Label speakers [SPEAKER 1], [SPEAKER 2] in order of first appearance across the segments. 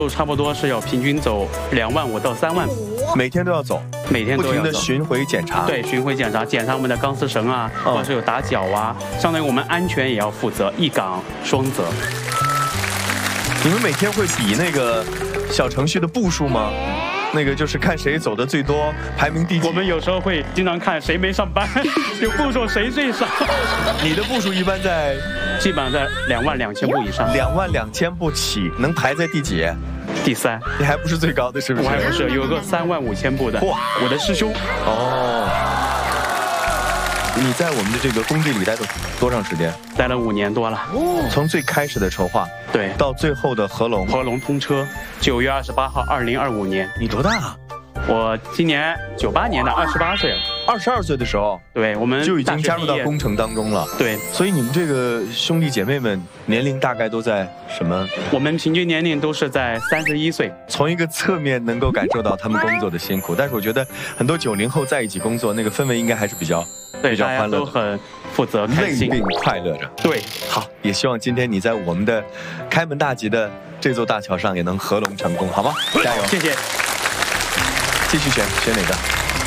[SPEAKER 1] 就差不多是要平均走2.5万到3万，
[SPEAKER 2] 每天都要走，
[SPEAKER 1] 每天都要走，
[SPEAKER 2] 不停的巡回检查。
[SPEAKER 1] 对，巡回检查我们的钢丝绳啊，或者是有打脚啊，相当于我们安全也要负责，一岗双责。
[SPEAKER 2] 你们每天会比那个小程序的步数吗？那个就是看谁走的最多，排名第几。
[SPEAKER 1] 我们有时候会经常看谁没上班，有步数谁最少。
[SPEAKER 2] 你的步数一般在？
[SPEAKER 1] 基本上在22000步以上。
[SPEAKER 2] 22000步起，能排在第几？
[SPEAKER 1] 第3。
[SPEAKER 2] 你还不是最高的，是不是？
[SPEAKER 1] 我还不是，有个35000步的。哇，我的师兄。
[SPEAKER 2] 哦。你在我们的这个工地里待了多长时间？
[SPEAKER 1] 待了5年多了。
[SPEAKER 2] 从最开始的筹划，
[SPEAKER 1] 对，
[SPEAKER 2] 到最后的合龙
[SPEAKER 1] 通车，9月28号，2025年。
[SPEAKER 2] 你多大啊？
[SPEAKER 1] 我今年98年的，28岁了。
[SPEAKER 2] 22岁的时候，
[SPEAKER 1] 对，我们
[SPEAKER 2] 就已经加入到工程当中了。
[SPEAKER 1] 对，
[SPEAKER 2] 所以你们这个兄弟姐妹们年龄大概都在什么？
[SPEAKER 1] 我们平均年龄都是在31岁。
[SPEAKER 2] 从一个侧面能够感受到他们工作的辛苦，但是我觉得很多90后在一起工作，那个氛围应该还是比较欢乐的，
[SPEAKER 1] 大家都很负责、开心、
[SPEAKER 2] 累并快乐着。
[SPEAKER 1] 对，
[SPEAKER 2] 好，也希望今天你在我们的开门大吉的这座大桥上也能合龙成功，好吗？加油！
[SPEAKER 1] 谢谢。
[SPEAKER 2] 继续选哪个？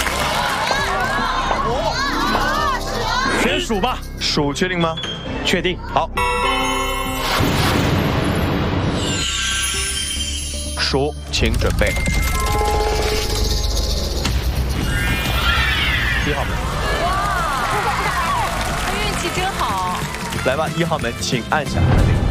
[SPEAKER 1] 选鼠吧。
[SPEAKER 2] 鼠确定吗？
[SPEAKER 1] 确定。
[SPEAKER 2] 好。鼠，请准备。1号门。
[SPEAKER 3] 哇，运气真好。
[SPEAKER 2] 来吧，1号门，请按下按钮。